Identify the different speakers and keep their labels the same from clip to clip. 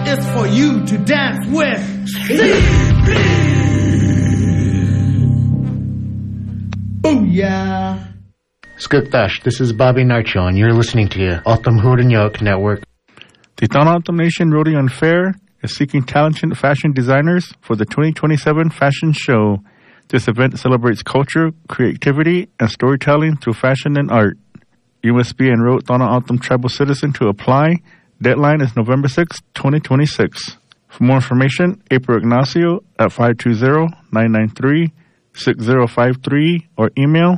Speaker 1: is for you to dance with. Booyah!
Speaker 2: Skuktash, this is Bobby Narcho, and you're listening to Autumn Hood and Yoke Network.
Speaker 3: The Tohono O'odham Nation Rodeo and Fair is seeking talented fashion designers for the 2027 fashion show. This event celebrates culture, creativity, and storytelling through fashion and art. You must be an enrolled Tohono O'odham tribal citizen to apply. Deadline is November 6, 2026. For more information, April Ignacio at 520-993-6053 or email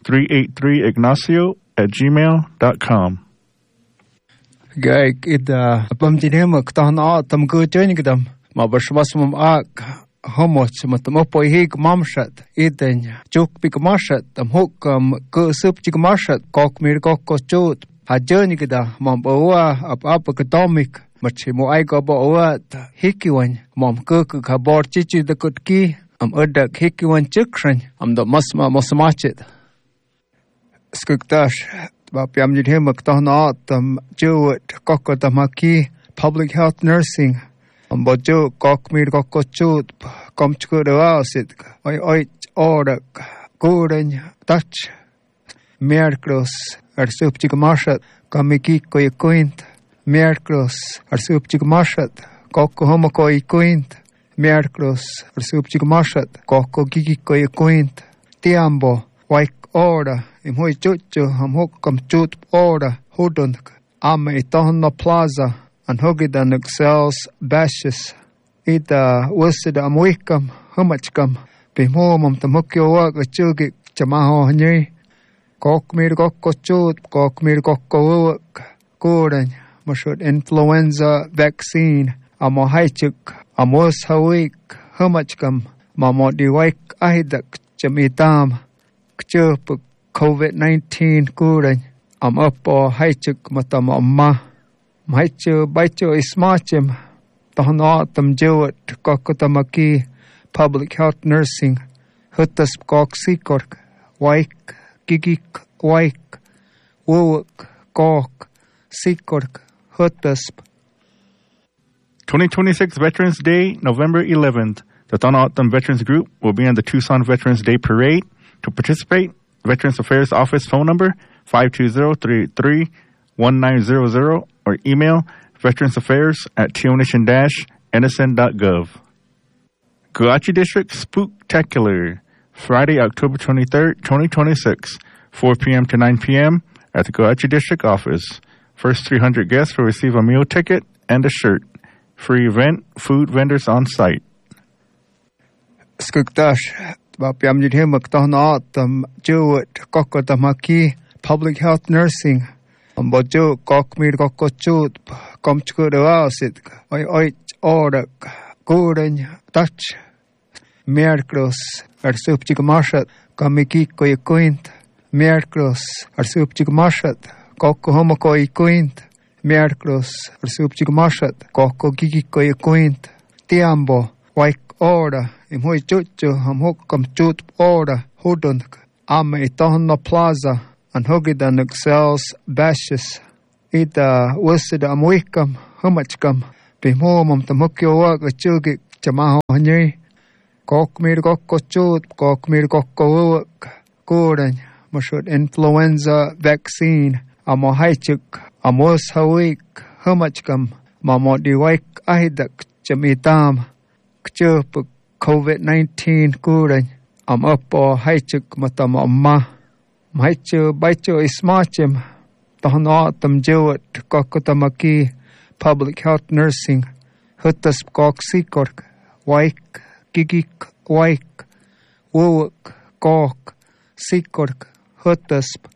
Speaker 3: 383ignacio@gmail.com.
Speaker 4: Gijk ida pamtinemak Tohono O'odham gujenigdam ma bashmasmum ak homoch matmopo hig mamshat iden juk bigmashat am hokam kusup jigmashat kok mir kokko chut hajenigda mamboa ap katomik machimo ai go boat hikiwan mam kuk kabor chichi de kutki am odak hikiwan chikran am the masma mosmachet skuktash Bapiam Jidhimak Tohono O'odham Jewet Kokotamaki Public Health Nursing Ambojo Kokmir Kokochut Komchkudawasit Oit Orak Guren Touch Merkros Arsupchikamashat Kamiki Koyakuint Merkros Arsupchikamashat Koko Homoko Ikuint Merkros Arsupchikamashat Koko Gigi Koyakuint Tiambo Waik Ora Imhoi chuchu ham hokam chut ora hudunk am Tohono Plaza and hogidan excels bashes ida wasida amwikam humachkam bimomam tamukyo wag chugik chamaho hanyi kokmir kokko chut kokmir kokko wak kuran mashut influenza vaccine amo haichuk amos hawik humachkam mamo diwaik ahidak chamitam kchupuk COVID-19 kuran am upo haichuk matam amma maichu baichu ismachim Tohono O'odham Jewet Kokotamaki Public Health Nursing Hutas Kok Sikork Waik Gigik Waik Wuwuk Kok Sikork Hutasp
Speaker 3: 2026 Veterans Day, November 11th. The Tohono O'odham Veterans Group will be on the Tucson Veterans Day Parade. To participate, Veterans Affairs Office phone number 520-383-1900 or email veteransaffairs@tionation-edison.gov. Guachi District Spooktacular, Friday, October 23rd, 2026, 4 p.m. to 9 p.m. at the Guachi District Office. First 300 guests will receive a meal ticket and a shirt. Free event, food vendors on site.
Speaker 4: Skuktash Bapiam Jidhimak Tohono O'odham Jewet Kokotamaki Public Health Nursing Ambojo Kokmir Kokochut Komchkudawasit Oit Orak Guren Touch Merkros Arsupchikamashat Kamiki Koyakuint Merkros Arsupchikamashat Koko Homoko Ikuint Merkros Arsupchikamashat Koko Gigi Koyakuint Tiambo Waik Ora Imhoi chuchu ham hokam chut ora hudunk am Tohono Plaza and hogidan excels bashes ida wasida amwikam humachkam bimomam tamukyo wag chugik chamaho hanyi kokmir kokko chut kokmir kokko wuwak kuran mashut influenza vaccine amo haichuk amos hawik humachkam mamo diwaik ahidak chamitam kchupuk COVID-19 kuran am upo haichuk matam amma maichu baichu ismachim Tohono O'odham Jewet Kokotamaki Public Health Nursing Hutas Kok Sikork Waik Gigik Waik Wuwuk Kok Sikork Hutasp